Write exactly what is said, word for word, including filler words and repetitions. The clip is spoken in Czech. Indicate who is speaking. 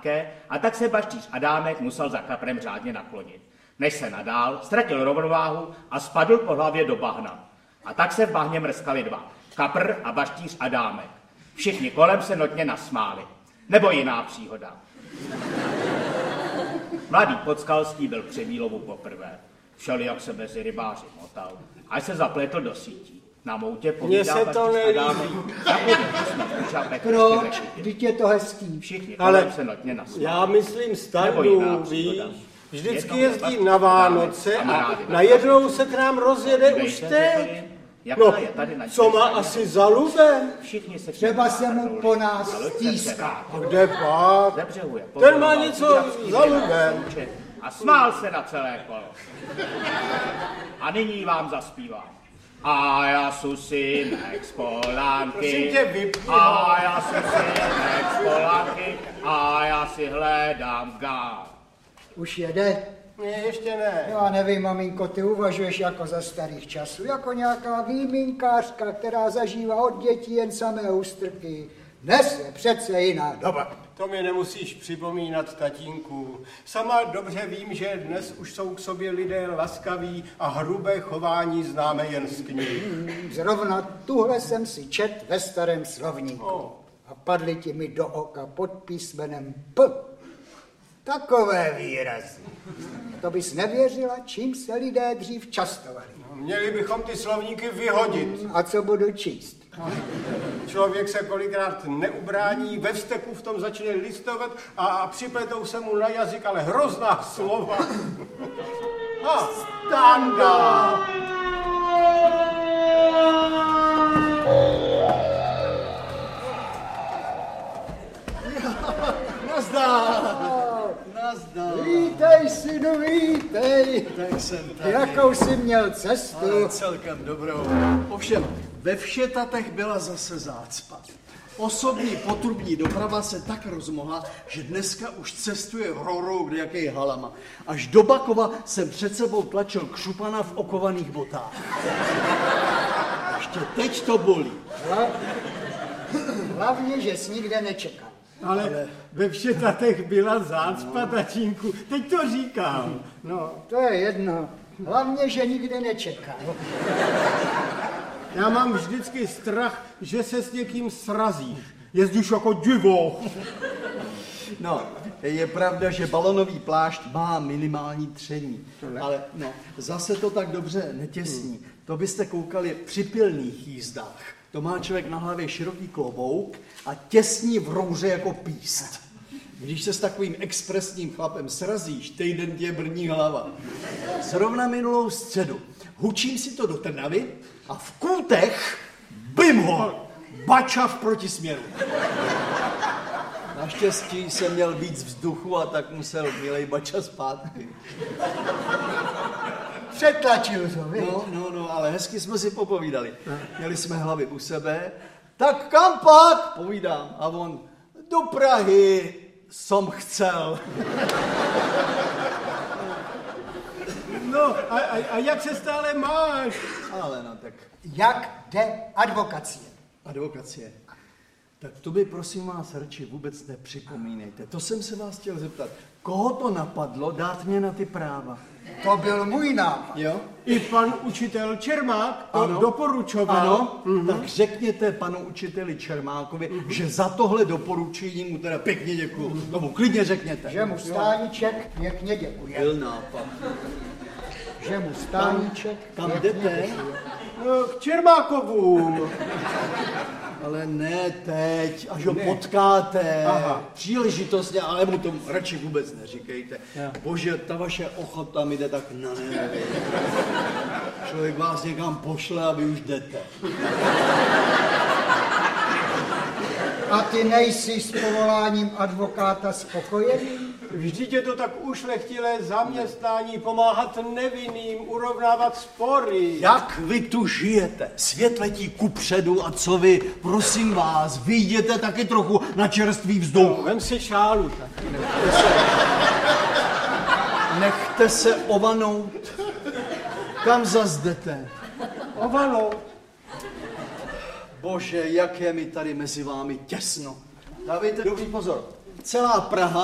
Speaker 1: lehké a tak se baštíř Adámek musel za kaprem řádně naklonit. Než se nadál, ztratil rovnováhu a spadl po hlavě do bahna. A tak se v bahně mrskali dva, kapr a baštíř Adámek. Všichni kolem se notně nasmáli. Nebo jiná příhoda. Mladý Podskalský byl při výlovu poprvé. Šel, jak se mezi rybáři motal, až se zapletl do sítí. Na moutě povídá
Speaker 2: Mně se to nelíbí.
Speaker 3: Proč? Vždyť je to hezký.
Speaker 1: Všichni kolem se notně nasmáli.
Speaker 2: Já myslím Stardu, víš? Vždycky jezdí na Vánoce a najednou se k nám rozjede už teď. No, co má asi za lubem?
Speaker 3: Třeba se mu po nás stíská.
Speaker 2: A kde pak? Ten má něco za lubem.
Speaker 1: A smál se na celé kolo. A nyní vám zaspívám. A já su synek z Polánky, a já su synek z Polánky, a já si hledám gál.
Speaker 3: Už jede?
Speaker 2: Ne, ještě ne.
Speaker 3: Já nevím, maminko, ty uvažuješ jako za starých časů, jako nějaká výminkářka, která zažívá od dětí jen samé ústrky. Dnes je přece jiná doba.
Speaker 2: To mi nemusíš připomínat, tatínku. Sama dobře vím, že dnes už jsou k sobě lidé laskaví a hrubé chování známe jen z knih.
Speaker 3: Hmm, zrovna tuhle jsem si čet ve starém slovníku. Oh. A padly ti mi do oka pod písmenem P. Takové výrazy. To bys nevěřila, čím se lidé dřív častovali.
Speaker 2: No, měli bychom ty slovníky vyhodit.
Speaker 3: A co budu číst?
Speaker 2: No. Člověk se kolikrát neubrání, ve vzteku v tom začne listovat a připletou se mu na jazyk, ale hrozná slova. Ha, Standa!
Speaker 4: Nazdar! Nazdar!
Speaker 3: Vítej, synu, vítej!
Speaker 4: Tak jsem tady.
Speaker 3: Jakou jsi měl cestu?
Speaker 4: Ale celkem dobrou. Ovšem, ve Všetatech byla zase zácpa. Osobní potrubní doprava se tak rozmohla, že dneska už cestuje v rorou kde jaký halama. Až do Bakova jsem před sebou tlačil křupana v okovaných botách. Ještě teď to bolí.
Speaker 3: Hlavně, že jsi nikde nečekal.
Speaker 2: Ale, Ale ve Všetatech byla zácpa, tatínku. Teď to říkám.
Speaker 3: No, to je jedno. Hlavně, že nikde nečekal.
Speaker 2: Já mám vždycky strach, že se s někým srazíš. Jezdíš jako divoch.
Speaker 4: No, je pravda, že balonový plášť má minimální tření. Ale no, zase to tak dobře netěsní. To byste koukali při pilných jízdách. To má člověk na hlavě široký klobouk a těsní v rouře jako píst. Když se s takovým expresním chlapem srazíš, týden tě brní hlava. Zrovna minulou středu hučím si to do Trnavy a v Kůtech bim ho! Bača v protisměru. Naštěstí jsem měl víc vzduchu a tak musel milej Bača zpátky.
Speaker 3: Přetlačil to, víš?
Speaker 4: No, no, no, ale hezky jsme si popovídali. Měli jsme hlavy u sebe. Tak kam pak? Povídám. A on, do Prahy som chcel.
Speaker 2: No, a, a, a jak se stále máš?
Speaker 4: Ale no, tak...
Speaker 3: Jak jde advokacie?
Speaker 4: Advokacie. Tak to by, prosím vás, radši vůbec nepřipomínejte. To jsem se vás chtěl zeptat. Koho to napadlo dát mě na ty práva?
Speaker 3: To byl můj nápad.
Speaker 4: Jo?
Speaker 2: I pan učitel Čermák to
Speaker 4: ano.
Speaker 2: doporučoval.
Speaker 4: Ano, mm-hmm. Tak řekněte panu učiteli Čermákovi, mm-hmm. že za tohle doporučení mu teda pěkně děkuju. Mm-hmm. Tomu klidně řekněte.
Speaker 3: Že mu Stáníček pěkně děkuje.
Speaker 4: Byl nápad.
Speaker 3: Že mu Stáníček
Speaker 4: Kam jdete?
Speaker 2: No, k Čermákovům.
Speaker 4: Ale ne teď, až ho ne. potkáte. Aha. Příležitostně, ale mu to radši vůbec neříkejte. Ja. Bože, ta vaše ochota mi jde tak na nervy. Člověk vás někam pošle a vy už jdete.
Speaker 3: A ty nejsi s povoláním advokáta spokojený?
Speaker 2: Vždyť je to tak ušlechtilé zaměstnání pomáhat nevinným, urovnávat spory.
Speaker 4: Jak vy tu žijete? Svět letí kupředu a co vy? Prosím vás, vyjděte taky trochu na čerstvý vzduch.
Speaker 2: No, vem si šálu taky.
Speaker 4: Nechte se, nechte se ovanout. Kam zas jdete?
Speaker 2: Ovanout.
Speaker 4: Bože, jak je mi tady mezi vámi těsno. Dávejte dobrý pozor. Celá Praha